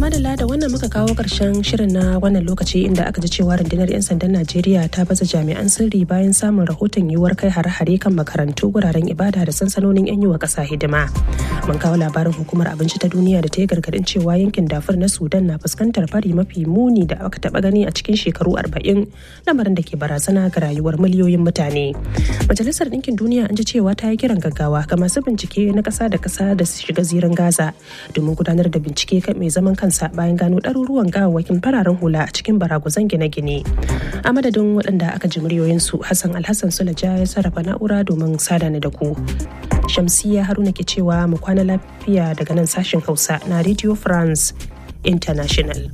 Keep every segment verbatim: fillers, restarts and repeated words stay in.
madalla da wannan muka kawo ƙarshen shirin na wannan lokaci inda aka ji cewa rundunar 'yan sandan Najeriya ta baza jami'an sirri bayan samun rahoton yiwuwar kai hare-hare kan makarantu, wuraren ibada da sansanonin 'yan yi wa ƙasa hidima. Mun kawo labarin hukumar abinci ta duniya da ta yi gargaɗin cewa yankin Darfur na Sudan na fuskantar fari mafi muni da aka taɓa gani a cikin shekaru arba'in, lamarin da ke barazana ga rayuwar miliyoyin mutane. Majalisar Ɗinkin Duniya an ji cewa ta yi kiran gaggawa ga masu bincike na ƙasa da ƙasa da su shiga zirin Gaza domin gudanar da bincike kan mai zaman kansa bayan gano ɗaruruwan gawawwakin fararen hula a cikin baraguzan gine-gine. A madadin waɗanda aka ji muryoyinsu, Hassan Alhassan Sulaja ya sarrafa na'ura domin sada ni da ku. Shamsiya Haruna ke cewa mu kwana lafiya daga nan sashen Hausa na Radio France International.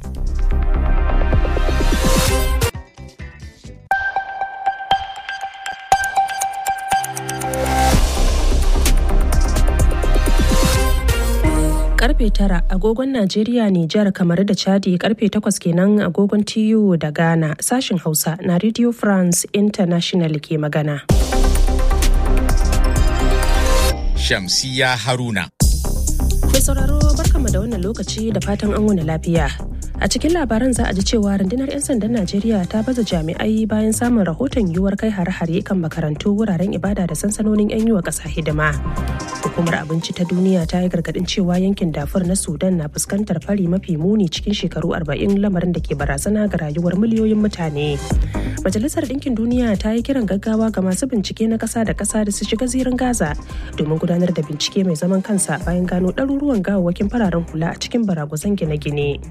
Karfe tara agogon Najeriya, Nijar, kamar da Chadi, karfe takwas kenan agogon T U da Ghana. Sashin Hausa na Radio France International ke magana. Shamsiya Haruna. Mai sauraro barkanmu da wannan lokaci da fatan an wuni lafiya. A cikin labaran za a ji cewa rundunar 'yan sandan Najeriya ta baza jami'ai bayan samun rahoton yiwuwar kai hare-hare kan makarantu, wuraren ibada da sansanonin 'yan yi wa ƙasa hidima. Hukumar abinci ta duniya ta yi gargaɗin cewa yankin Darfur na Sudan na fuskantar fari mafi muni cikin shekaru arba'in, lamarin da ke barazana ga rayuwar miliyoyin mutane. Majalisar Ɗinkin Duniya ta yi kiran gaggawa ga masu bincike na ƙasa da ƙasa da su shiga zirin Gaza domin gudanar da bincike mai zaman kansa bayan gano ɗaruruwan gawawwakin fararen hula a cikin baraguzan gine-gine.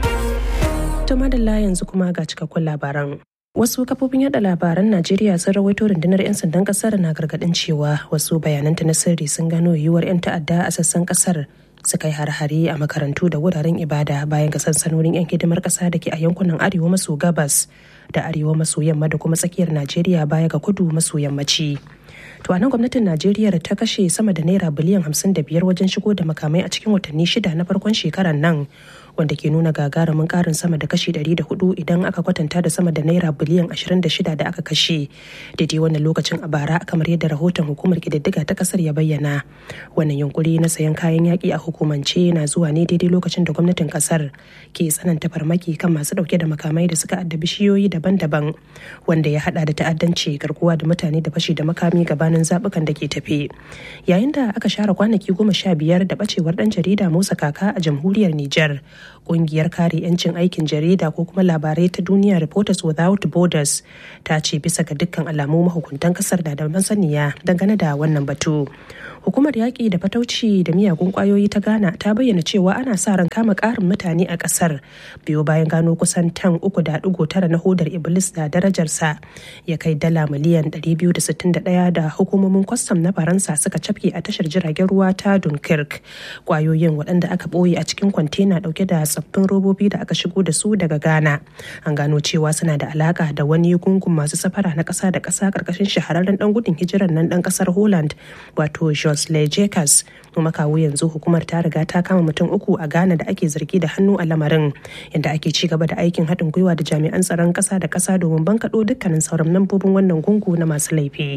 Ta madalla yanzu kuma ga cikakkun labaran. Wasu kafofin yada labaran Najeriya sun rawaito rundunar 'yan sandan kasar na gargadin cewa wasu bayananta na sirri sun gano yiwuwar 'yan ta'adda a sassan kasar su kai har-hare a makarantu da wuraren ibada bayan ga sansanonin 'yan hidimar kasa da ke a yankunan arewa maso gabas da arewa maso yamma da kuma tsakiyar Najeriya baya ga kudu maso yammaci. To a nan gwamnatin Najeriya ta kashe sama da naira biliyan hamsin da biyar wajen shigo da makamai a cikin watanni shida na farkon shekarar nan, wanda ke nuna gagarumin karin sama da kashi ɗari da hudu idan aka kwatanta da sama da naira biliyan ashirin da shida da aka kashe daidai wannan lokacin a bara, kamar yadda rahoton hukumar kididdiga ta kasar ya bayyana. Wannan yunkuri na sayan kayan yaƙi a hukumance na zuwa ne daidai lokacin da gwamnatin kasar ke tsananta farmaki kan masu ɗauke da makamai da suka addabi shiyoyi daban-daban, wanda ya hada da ta'addanci, garkuwa da mutane da fashi da makami gabanin zaɓukan da ke tafe. Yayin da aka share kwanaki goma sha biyar da ɓacewar ɗan jarida Musa Kaka a jamhuriyar Nijar, ƙungiyar kare 'yancin aikin jarida ko kuma labarai ta duniya Reporters Without Borders ta ce bisa ga dukkan alamu mahukuntan kasar da da masaniya dangane da wannan batu. Hukumar yaƙi da fatauci da miyagun ƙwayoyi ta Ghana ta bayyana cewa ana sa ran kama ƙarin mutane a ƙasar biyo bayan gano kusan tan uku da ɗigo tara na hodar Iblis da darajarsa ya kai dala miliyan ɗari biyu da sittin da ɗaya da hukumomin kwastam na Faransa suka cafke a tashar jiragen ruwa ta Dunkirk. Ƙwayoyin waɗanda aka ɓoye a cikin kwantena ɗauke da tsaffin robobi da aka shigo da su daga Ghana. An gano cewa suna da alaƙa da wani gungun masu safara na ƙasa da ƙasa ƙarƙashin shahararren ɗan gudun hijirar nan ɗan ƙasar Holland wato Josley Jacobs. Kuma kawo yanzu hukumar ta riga ta kama mutum uku a Ghana da ake zargi da hannu a lamarin, yadda ake ci gaba da aikin haɗin gwiwa da jami'an tsaron ƙasa da ƙasa domin bankaɗo dukkanin sauran mambobin wannan gungu na masu laifi.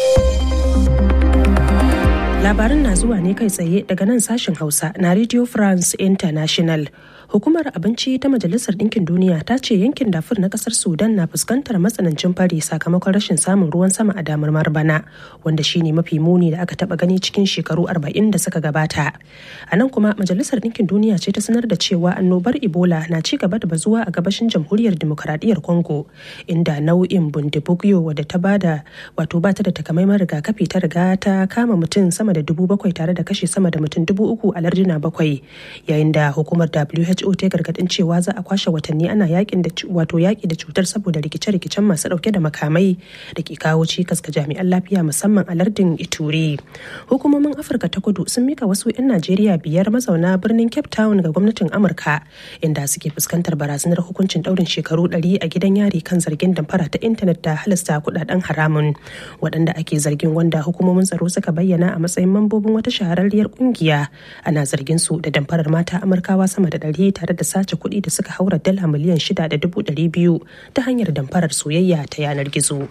Labarin na zuwa ne kai tsaye daga nan sashen Hausa na Radio France International. Hukumar abinci ta Majalisar Ɗinkin Duniya ta ce yankin Darfur na ƙasar Sudan na fuskantar matsanancin fari sakamakon rashin samun ruwan sama a damarmar bana, wanda shine mafi muni da aka taɓa gani cikin shekaru arba'in da suka gabata. A nan kuma Majalisar Ɗinkin Duniya ce ta sanar da cewa annobar Ebola na ci gaba da bazuwa a gabashin Jamhuriyar Dimokuraɗiyyar Congo, inda nau'in Bundibugyo wadda ta bada wato ba ta da takamaiman rigakafi ta riga ta kama mutum sama da dubu bakwai tare da kashe sama da mutum dubu uku a larduna bakwai, yayin da hukumar W H O ta gargadin cewa za a kwashe watanni ana yakin da wato yaki da cutar saboda rikice-rikicen masu dauke da makamai da ke kawo cikas ga jami'an lafiya musamman a lardin Ituri. Hukumomin Afirka ta Kudu sun mika wasu 'yan Najeriya biyar mazauna birnin Cape Town ga gwamnatin Amurka, inda suke fuskantar barazanar hukuncin daurin shekaru ɗari a gidan yari kan zargin damfara ta intanet da halasta kudaden haramun. Waɗanda ake zargin, wanda hukumomin tsaro suka bayyana a matsayin mambobin wata shahararriyar kungiya, ana zargin su da damfarar mata Amurkawa sama da ɗari tare da sace kuɗi da suka haura dala miliyan shida da dubu ɗari biyu ta hanyar damfarar soyayya ta yanar gizo.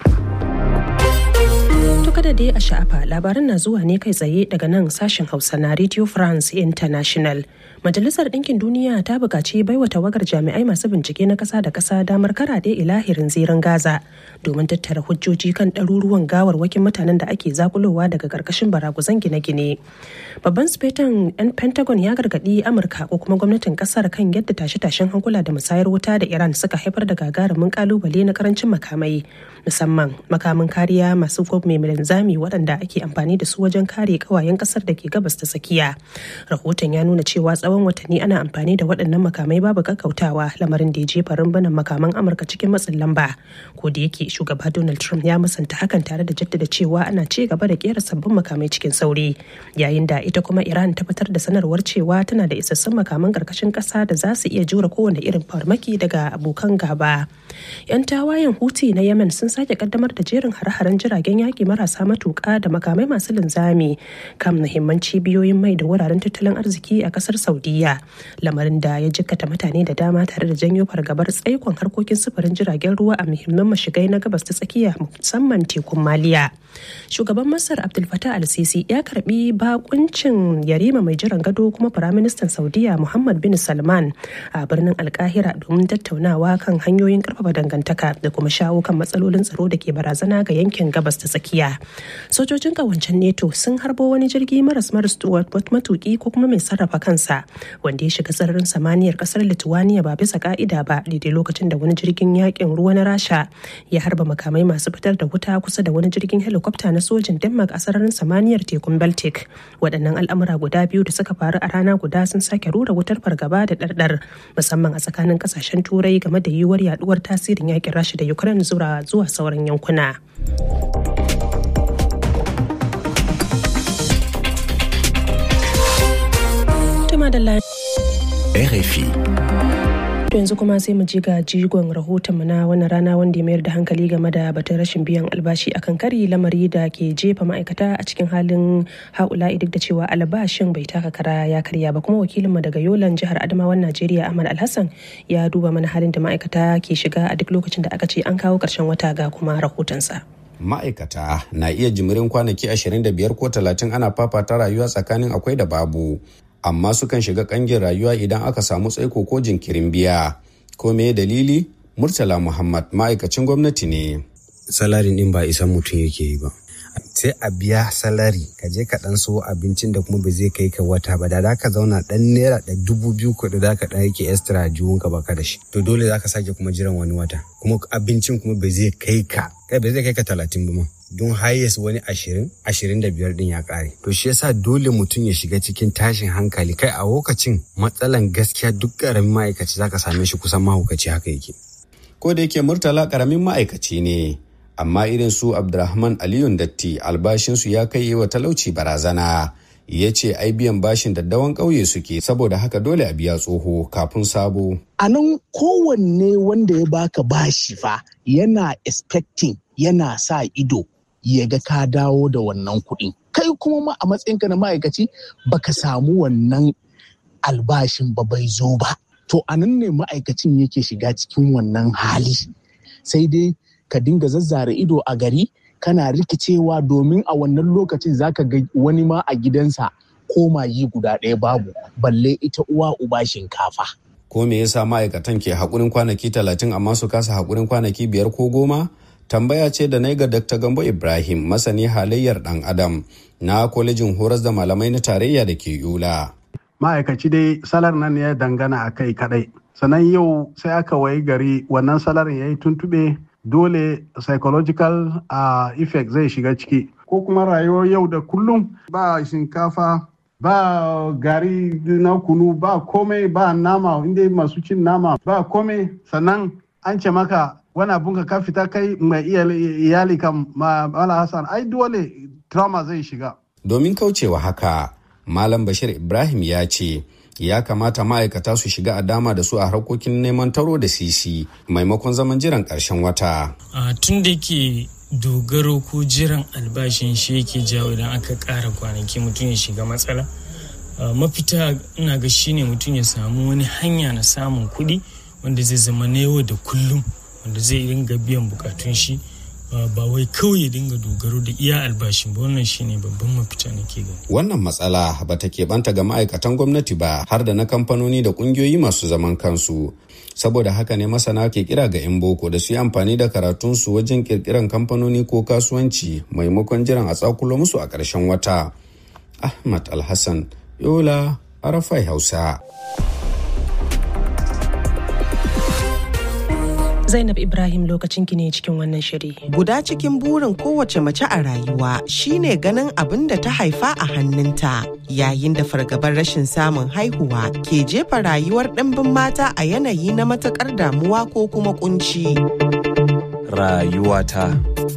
To kada dai a sha'afa, labaran na zuwa ne kai tsaye daga nan sashen Hausa na Radio France International. Majalisar Ɗinkin Duniya ta buƙaci baiwa tawagar jami'ai masu bincike na ƙasa da ƙasa damar karaɗe ilahirin zirin Gaza domin tattara hujjoji kan ɗaruruwan gawarwakin mutanen da ake zakulowa daga ƙarƙashin baraguzan gine-gine. Babban sufetan 'yan Pentagon ya gargaɗi Amurka ko kuma gwamnatin ƙasar kan yadda tashe-tashen hankula da musayar wuta da Iran suka haifar da gagarumin ƙalubale na ƙarancin makamai, musamman makamin kariya masu mai linzami waɗanda ake amfani da su wajen kare ƙawayen ƙasar da ke gabas ta tsakiya. Rahoton ya nuna cewa tsawon watanni ana amfani da waɗannan makamai babu kakkautawa, lamarin da ya jefa rumbunan makaman Amurka cikin matsin lamba. Ko da yake shugaba Donald Trump ya musanta hakan tare da jaddada cewa ana ci gaba da kera sabbin makamai cikin sauri, yayin da ita kuma Iran ta fitar da sanarwar cewa tana da isassun makaman ƙarƙashin ƙasa da za su iya jure kowane irin farmaki daga abokan gaba. 'Yan tawayen Houthi na Yemen sun sake kaddamar da jerin hare-haren jiragen yaƙi marasa matuƙa da makamai masu linzami kan muhimman cibiyoyin mai da wuraren tattalin arziki a ƙasar Saudiya, lamarin da ya jikkata mutane da dama tare da janyo fargabar tsaikon harkokin sufurin jiragen ruwa a muhimman mashigai na gabas ta tsakiya musamman tekun Maliya. Shugaban Masar Abdul Fattah al-Sisi ya karbi bakuncin yarima mai jiran gado kuma firaministan Saudiya Muhammad bin Salman a birnin Alkahira domin tattaunawa kan hanyoyin karfafa dangantaka da kuma shawo kan matsalolin tsaro da ke barazana ga yankin gabas ta tsakiya. Sojojin kawancen NATO sun harbo wani jirgi maras maras matuki ko kuma mai sarrafa kansa wanda ya shiga sararin samaniyar kasar Lithuania ba bisa ka'ida ba, daidai lokacin da wani jirgin yakin ruwa na Rasha ya harba makamai masu fitar da wuta kusa da wani jirgin helikwafta na sojin Denmark a sararin samaniyar tekun Baltic. Waɗannan al'amura guda biyu da suka faru a rana guda sun sake rura wutar fargaba da ɗarɗar, musamman a tsakanin ƙasashen Turai game da yiwuwar yaduwar tasirin yakin Rasha da Ukraine zuwa zuwa sauran yankuna. R F I. To yanzu kuma sai mu ji ga jigon rahotonmu na wannan rana wanda ya mayar da hankali game da batun rashin biyan albashi akan kari, lamari da ke jefa ma'aikata a cikin halin haula'i duk da cewa albashin bai taka kara ya karya ba. Kuma wakilinmu daga Yolan jihar Adamawan Najeriya Ahmad Alhassan ya duba mana halin da ma'aikata ke shiga a duk lokacin da aka ce an kawo ƙarshen wata ga kuma rahotonsa. Ma'aikata na iya jimirin kwanaki ashirin da biyar ko talatin ana fafata rayuwa tsakanin akwai da babu, amma sukan shiga kangin rayuwa idan aka samu tsaiko ko jinkirin biya. Ko me dalili? Murtala Muhammad ma'aikacin gwamnati ne. Salarin din ba isan mutum yake yi ba. Sai a biya salari ka je ka dan so abincin da kuma ba zai kai ka wata ba, da za ka zauna dan naira da dubu biyu kuɗi da ka dan yake extra jiwon ka baka da shi, to dole za ka sake kuma jiran wani wata, kuma abincin kuma ba zai kai ka kai ba zai kai ka talatin ba ma, don highest wani ashirin ashirin da biyar din ya kare. To shi yasa dole mutum ya shiga cikin tashin hankali. Kai a lokacin matsalan gaskiya duk karamin ma'aikaci zaka same shi kusan mahaukaci haka yake. Ko da yake Murtala karamin ma'aikaci ne, amma irin su Abdurrahman Aliyun Datti albashinsu ya kai wa talauci barazana. Ya ce ai biyan bashin daddawan ƙauye suke, saboda haka dole a biya tsoho kafin sabo. A nan kowanne wanda ya baka bashi fa yana expecting, yana sa ido ya ga ka dawo da wannan kuɗi. Kai kuma ma a matsayinka na ma'aikaci baka samu wannan albashin ba, bai zo ba. To a nan ne ma'aikacin yake shiga cikin wannan hali. Sai dai ka dinga zazzara ido a gari, kana rikicewa, domin a wannan lokacin zaka ga wani ma a gidansa koma yi guda ɗaya babu, balle ita uwa uba shinkafa. Ko me yasa ma'aikatan ke haƙurin kwanaki talatin amma su kasa haƙurin kwanaki biyar ko goma? Tambaya ce da na ga Dakta Gambo Ibrahim, masani halayyar ɗan Adam na kwalejin horas da malamai na tarayya da ke Yola. Ma'aikaci dai salar nan ya dangana a kai kaɗai. Sannan yau sai aka wayi gari wannan salarin ya yi tuntuɓe, dole psychological uh, effect zai shiga ciki. Ko kuma rayuwar yau da kullum ba shinkafa, ba gari na kunu, ba komai, ba nama, inda masu cin nama ba komai. Sannan an ce maka wani abun ka fita kai mai iyali kan Mala Hassan, ai dole trauma zai shiga. Domin kaucewa haka, Malam Bashir Ibrahim ya ce ya kamata ma'aikata su shiga a dama da su a harkokin neman taro da sisi maimakon zaman jiran ƙarshen wata. Tun da ke dogaro ko jiran albashin shi yake jawo idan aka ƙara kwanaki mutum ya shiga matsala. Mafita ina ga shine mutum ya samu wani hanya na samun kuɗi wanda zai zama na yau da kullum, wanda zai ringa biyan bukatun shi ba wai kawai ya dinga dogaro da iya albashin ba. Wannan shine babban mafita nake gani. Wannan matsala ba ta keɓanta ga ma'aikatan gwamnati ba har da na kamfanoni da ƙungiyoyi masu zaman kansu. Saboda haka ne masana ke kira ga 'yan boko da su yi amfani da karatunsu wajen ƙirƙiran kamfanoni ko kasuwanci maimakon jiran a tsakulo musu a ƙarshen wata. Ahmad Alhassan, Yola, Arafai Hausa. Zainab Ibrahim lokacin ki ne cikin wannan shiri. Guda cikin burin kowace mace a rayuwa shine ganin abin da ta haifa a hannunta, yayin da fargabar rashin samun haihuwa ke jefa rayuwar ɗimbin mata a yanayi na matuƙar damuwa ko kuma kunci. Rayuwata.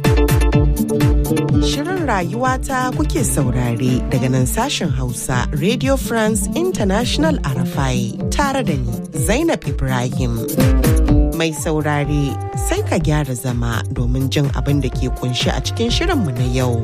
Shirin Rayuwata kuke saurare daga nan sashen Hausa Radio France International Arafai tare da ni Zainab Ibrahim. Mai saurare sai ka gyara zama domin jin abin da ke kunshi a cikin shirinmu na yau.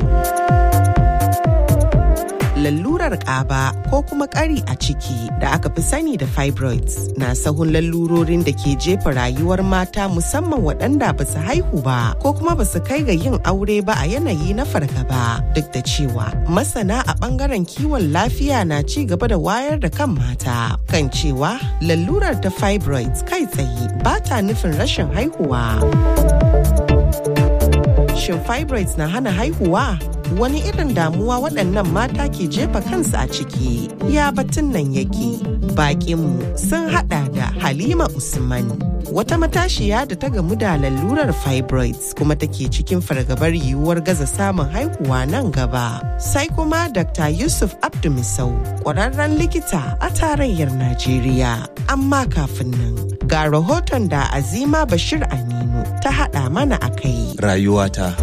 Lalurar ƙaba ko kuma ƙari a ciki da aka fi sani da fibroids na sahun lalurorin da ke jefa rayuwar mata musamman waɗanda ba su haihu ba ko kuma ba su kai ga yin aure ba a yanayi na fargaba, duk da cewa masana a ɓangaren kiwon lafiya na ci gaba da wayar da kan mata kan cewa lalurar ta fibroids kai tsaye ba ta nufin rashin haihuwa. Shin fibroids na hana haihuwa? Wani irin damuwa waɗannan mata ke jefa kansu a ciki? Ya batun nan yake. Baƙinmu sun haɗa da Halima Usman, wata matashiya da ta gamu da lalurar fibroids kuma take cikin fargabar yiwuwar gaza samun haihuwa nan gaba. Sai kuma Doctor Yusuf Abdu Misau, ƙwararren likita a tarayyar Najeriya. Amma kafin nan, ga rahoton da Azima Bashir Aminu ta haɗa mana a kai. Rayuwata.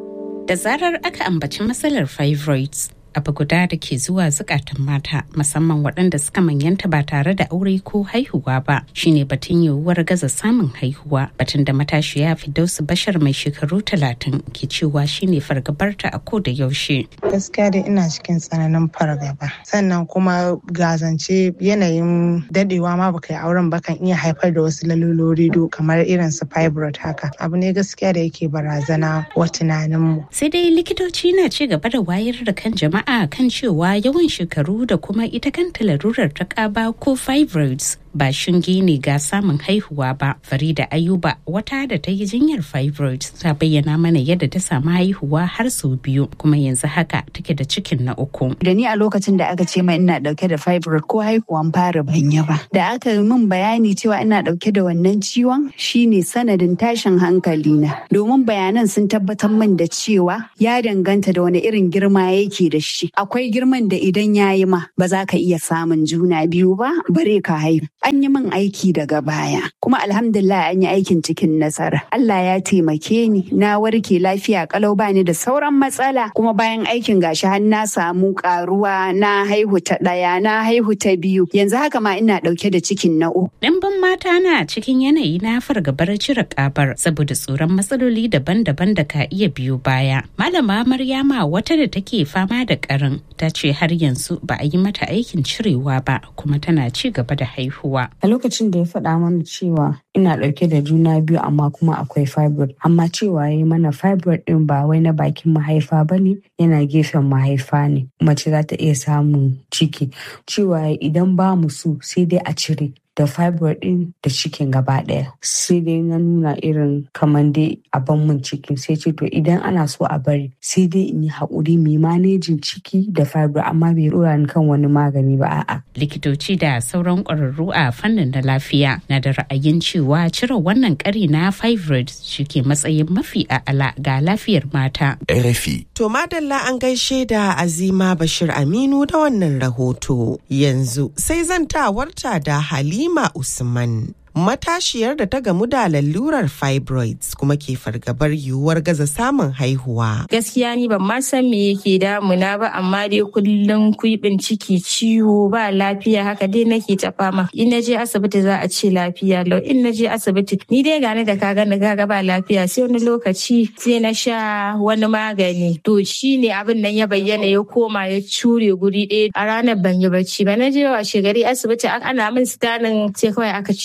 Da zarar aka ambaci matsalar fibroids, abu guda da ke zuwa zukatan mata musamman waɗanda suka manyanta ba tare da aure ko haihuwa ba shine batun yiwuwar gaza samun haihuwa, batun da matashiya Fidausu Bashar mai shekaru talatin ke cewa shine fargabarta a ko da yaushe. Gaskiya dai ina cikin tsananin fargaba, sannan kuma gazance yanayin dadewa ma baka yi auren ba kan iya haifar da wasu lalurori do kamar irin su fibroid haka. Abu ne gaskiya da yake barazana wa tunaninmu. Sai dai likitoci na ci gaba da wayar da kan jama'a a kan cewa yawan shekaru da kuma ita kanta larurar ta ƙaba ko fibroids ba shinge ne ga samun haihuwa ba. Farida Ayuba, wata da ta yi jinyar fibroids, ta bayyana mana yadda ta samu haihuwa har sau biyu kuma yanzu haka take da cikin na uku. Da ni a lokacin da aka ce mai ina dauke da fibroid ko haihuwan fara ban yi ba. Da aka yi min bayani cewa ina dauke da wannan ciwon shine sanadin tashin hankali na. Domin bayanan sun tabbatar min da cewa ya danganta da wani irin girma yake da shi. Akwai girman da idan ya yi ma ba za ka iya samun juna biyu ba bare ka haihu. An yi min aiki daga baya kuma alhamdulillah an yi aikin cikin nasara. Allah ya taimake ni na warke lafiya kalau bani da sauran matsala kuma bayan aikin gashi har na samu karuwa na haihu ta daya na haihu ta biyu yanzu haka ma ina dauke da cikin na uku. Ɗimbin mata na cikin yanayi na fargabar cire kabar saboda tsoron matsaloli daban-daban da ka iya biyo baya. Malama Maryama, wata da take fama da karin, ta ce har yanzu ba a yi mata aikin cirewa ba kuma tana ci gaba da haihuwa. A lokacin da ya faɗa mana cewa ina ɗauke da juna biyu amma kuma akwai fibroid, amma cewa ya yi mana fibroid ɗin ba wai na bakin mahaifa ba ne, yana gefen mahaifa ne. Mace za ta iya samun ciki. Cewa idan ba mu so sai dai a cire da fibroid din da cikin gaba daya. Sai dai na nuna irin kamar dai a ban mun ciki, sai ce to idan ana so a bari sai dai in yi haƙuri mai manejin ciki da fibroid, amma bai dora ni kan wani magani ba, a'a. Likitoci da sauran ƙwararru a fannin na lafiya na da ra'ayin cewa cire wannan ƙari na fibroid shike matsayin mafi a'ala ga lafiyar mata. R F I. To madalla, an gaishe da Azima Bashir Aminu da wannan rahoto. Yanzu sai zantawarta da Halima Usman, matashiyar da ta gamu da lalurar fibroids kuma ke fargabar yiwuwar gaza samun haihuwa. Gaskiya ni ban ma san me yake damuna ba, amma dai kullum kuibin ciki, ciwo, ba lafiya, haka dai nake ta fama. In naje asibiti za a ce lafiya lau, in naje asibiti ni dai gane da kaga na gaga ba lafiya, sai wani lokaci sai na sha wani magani. To shine abin nan ya bayyana, ya koma ya cure guri ɗaya. A ranar ban yi bacci ba, naje washe gari asibiti ana min scanning sai kawai aka ce wai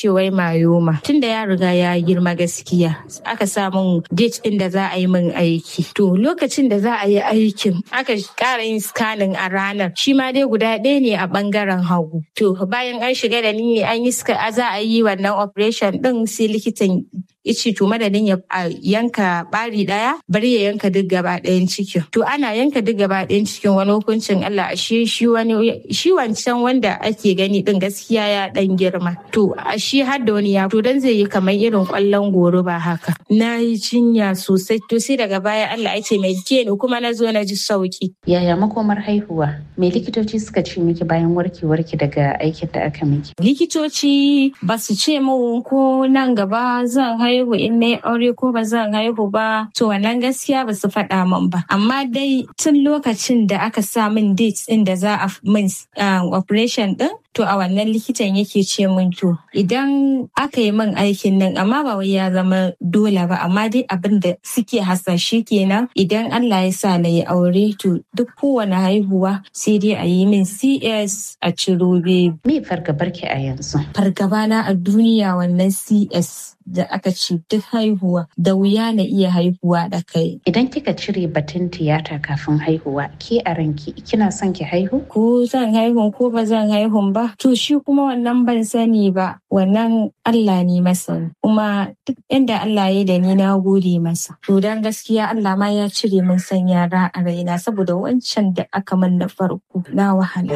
myoma. Tunda ya riga ya girma gaskiya aka sa min date din da za a yi min aiki. To lokacin da za a yi aikin aka ƙara yin scanning a ranar shi ma dai guda ɗaya ne a ɓangaren hagu. To bayan an shiga da ni an yi za a yi wannan operation din sai likitan ice to madadin ya yanka bari daya bari ya yanka duk gaba ɗayan cikin. To ana yanka duk gaba ɗayan cikin wani hukuncin Allah ashe shi wani shi wancan wanda ake gani din gaskiya ya dan girma. To ashe har da wani ya to dan zai yi kamar irin kwallon goro ba haka. Na yi jinya sosai to sai daga baya Allah ya ce mai ke ni kuma na zo na ji sauki. Yaya makomar haihuwa? Me likitoci suka ce miki bayan warkewarki daga aikin da aka miki? Likitoci ba su ce mu ko nan gaba zan haihu haihu in na aure ko ba zan haihu ba to wannan gaskiya ba su faɗa min ba amma dai tun lokacin da aka sa min date din da za a min operation din to a wannan likitan yake ce min to idan aka yi min aikin nan amma ba wai ya zama dole ba amma dai abin da suke hasashe kenan idan Allah ya sa na yi aure to duk kowane haihuwa sai dai a yi min C S a ciro baby. Me fargabarki a yanzu? Fargaba na a duniya wannan C S da aka ce duk haihuwa da wuya na iya haihuwa da kai. Idan kika cire batun tiyata kafin haihuwa ke a ranki kina son ki haihu? Ko zan haihu ko ba zan haihu ba to shi kuma wannan ban sani ba wannan Allah ne masa kuma duk inda Allah ya da ni na gode masa. To dan gaskiya Allah ma ya cire min san yara a raina saboda wancan da aka min na farko na wahala.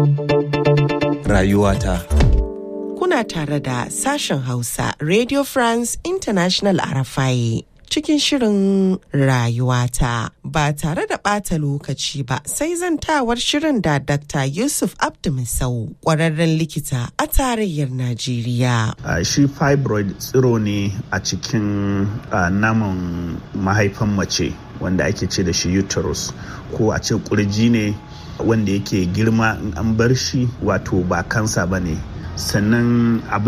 Rayuwata. Kuna tare da sashen Hausa Radio France International R F I cikin shirin rayuwata ba tare da ɓata lokaci ba sai zantawar shirin da Dakta Yusuf Abdu Misau ƙwararren likita a tarayyar Najeriya. Uh, shi fibroid tsiro ne a cikin uh, naman mahaifan mace wanda ake ce da shi uterus ko a ce kurji ne wanda yake girma in an bar shi wato ba kansa ba ne. Sannan abin